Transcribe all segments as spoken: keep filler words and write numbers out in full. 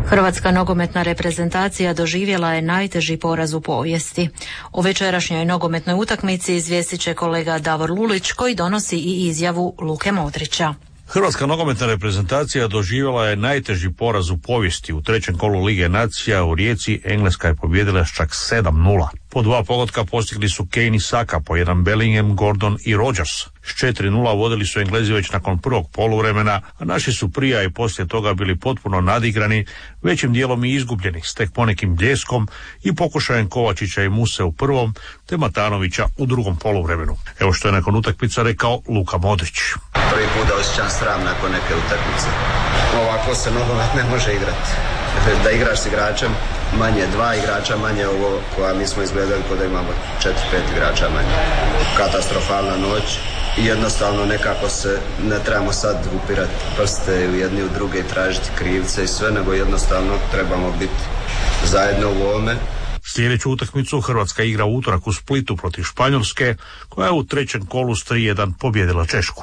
Hrvatska nogometna reprezentacija doživjela je najteži poraz u povijesti. O večerašnjoj nogometnoj utakmici izvijestit će kolega Davor Lulić, koji donosi i izjavu Luke Modrića. Hrvatska nogometna reprezentacija doživjela je najteži poraz u povijesti. U trećem kolu Lige nacija u Rijeci Engleska je pobijedila s čak sedam nula. Po dva pogotka postigli su Kane i Saka, po jedan Bellingham, Gordon i Rodgers. S četiri nula vodili su Englezi već nakon prvog poluvremena, a naši su prije i poslije toga bili potpuno nadigrani, većim dijelom i izgubljeni, s tek ponekim bljeskom i pokušajem Kovačića i Muse u prvom, te Matanovića u drugom poluvremenu. Evo što je nakon utakmice rekao Luka Modrić. Prvi put da osjećam sram nakon neke utakmice. Ovako se nogomet ne može igrati. Da igraš s igračem manje, dva igrača manje, ovo koja mi smo izgledali kod da imamo četiri, pet igrača manje. Katastrofalna noć i jednostavno nekako se ne trebamo sad upirati prste u jedni u druge i tražiti krivce i sve, nego jednostavno trebamo biti zajedno u ovome. Sljedeću utakmicu Hrvatska igra u utorak u Splitu protiv Španjolske, koja je u trećem kolu s tri jedan pobjedila Češku.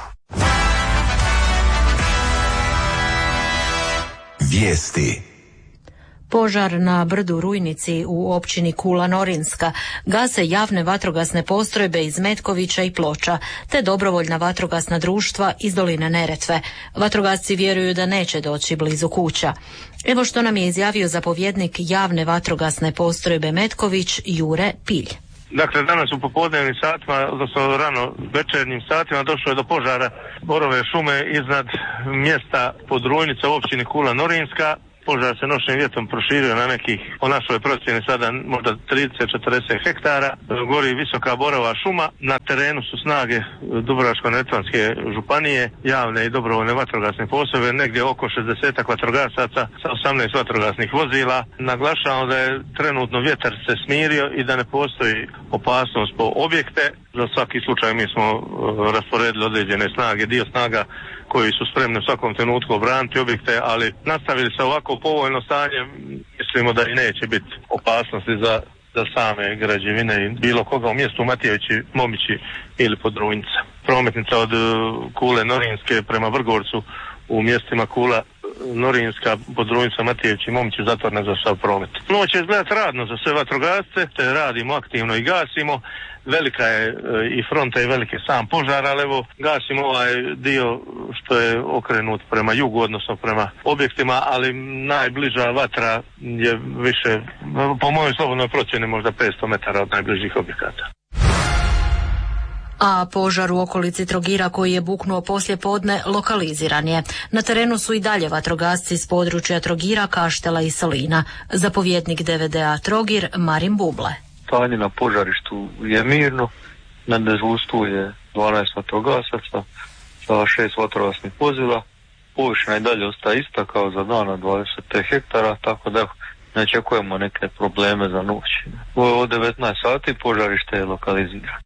Vijesti. Požar na brdu Rujnici u općini Kula Norinska gase javne vatrogasne postrojbe iz Metkovića i Ploča, te dobrovoljna vatrogasna društva iz doline Neretve. Vatrogasci vjeruju da neće doći blizu kuća. Evo što nam je izjavio zapovjednik javne vatrogasne postrojbe Metković Jure Pilj. Dakle, danas u popodnevnim satima, odnosno rano večernjim satima, došlo je do požara borove šume iznad mjesta Podrujnica u općini Kula Norinska. Požar se noćnim vjetrom proširio na nekih, po našoj procjeni sada možda trideset do četrdeset hektara. Gori visoka borova šuma. Na terenu su snage Dubrovačko-neretvanske županije, javne i dobrovoljne vatrogasne postrojbe, negdje oko šezdeset vatrogasaca sa osamnaest vatrogasnih vozila. Naglašavamo da je trenutno vjetar se smirio i da ne postoji opasnost po objekte. Za svaki slučaj mi smo rasporedili određene snage, dio snaga koji su spremni u svakom trenutku obraniti objekte, ali nastavili se ovako povoljno stanje, mislimo da i neće biti opasnosti za, za same građevine i bilo koga u mjestu Matijevići, Momići ili Podrujnica. Prometnica od Kule Norinske prema Vrgorcu u mjestima Kula Norinska, Podrujnica, Matijevići, Momići zatvorena za sav promet. Noć će izgledati radno za sve vatrogasce, te radimo aktivno i gasimo. Velika je i fronta i veliki sam požar, ali evo gasimo ovaj dio što je okrenut prema jugu, odnosno prema objektima, ali najbliža vatra je više, po mojoj slobodnoj procjeni, možda petsto metara od najbližih objekata. A požar u okolici Trogira koji je buknuo poslije podne lokaliziran je. Na terenu su i dalje vatrogasci s područja Trogira, Kaštela i Solina. Zapovjednik D V D A Trogir Marin Buble. Stanje na požarištu je mirno, na dežurstvu je dvanaest vatrogasaca sa šest vatrogasnih vozila. Površina i dalje ostaje ista kao za dana, dvadeset hektara, tako da ne očekujemo neke probleme za noć. Od devetnaest sati požarište je lokalizirano.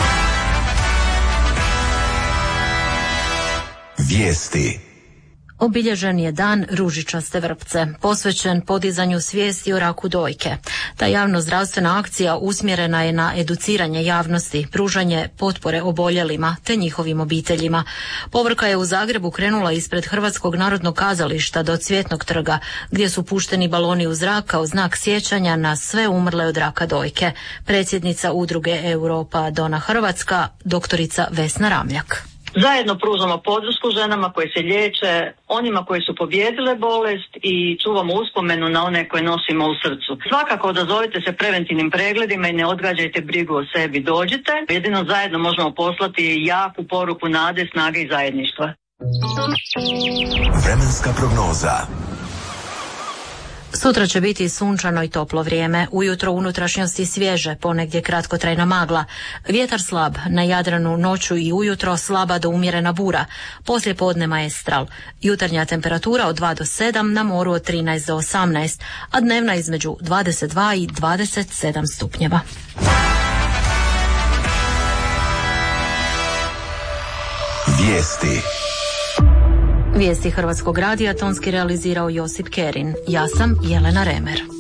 Vijesti. Obilježen je dan ružičaste vrpce, posvećen podizanju svijesti o raku dojke. Ta javnozdravstvena akcija usmjerena je na educiranje javnosti, pružanje potpore oboljelima te njihovim obiteljima. Povorka je u Zagrebu krenula ispred Hrvatskog narodnog kazališta do Cvjetnog trga, gdje su pušteni baloni u zrak kao znak sjećanja na sve umrle od raka dojke. Predsjednica udruge Europa Dona Hrvatska, doktorica Vesna Ramljak. Zajedno pružamo podršku ženama koje se liječe, onima koji su pobijedile bolest i čuvamo uspomenu na one koje nosimo u srcu. Svakako odazovite se preventivnim pregledima i ne odgađajte brigu o sebi. Dođite, jedino zajedno možemo poslati jaku poruku nade, snage i zajedništva. Vremenska prognoza. Sutra će biti sunčano i toplo vrijeme, ujutro u unutrašnjosti svježe, ponegdje kratkotrajna magla. Vjetar slab, na Jadranu noću i ujutro slaba do umjerena bura, poslije podne maestral. Jutarnja temperatura od dva do sedam, na moru od trinaest do osamnaest, a dnevna između dvadeset dva i dvadeset sedam stupnjeva. Vijesti. Vijesti Hrvatskog radija tonski realizirao Josip Kerin. Ja sam Jelena Remer.